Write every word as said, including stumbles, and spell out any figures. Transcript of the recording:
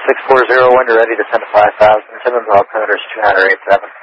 six four zero when you're ready to send a five thousand. Simmons altimeter is two nine eight seven.